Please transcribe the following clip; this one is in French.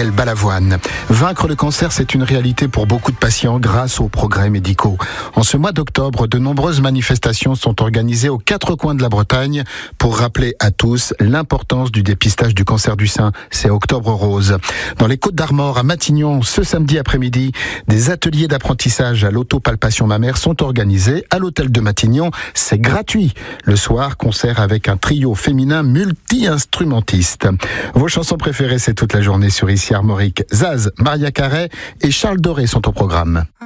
Daniel Balavoine. Vaincre le cancer, c'est une réalité pour beaucoup de patients grâce aux progrès médicaux. En ce mois d'octobre, de nombreuses manifestations sont organisées aux quatre coins de la Bretagne pour rappeler à tous l'importance du dépistage du cancer du sein. C'est Octobre Rose. Dans les Côtes-d'Armor, à Matignon, ce samedi après-midi, des ateliers d'apprentissage à l'autopalpation mammaire sont organisés à l'hôtel de Matignon. C'est gratuit. Le soir, concert avec un trio féminin multi-instrumentiste. Vos chansons préférées, c'est toute la journée sur Ici Armorique. Zaz, Maria Carey et Charles Doré sont au programme.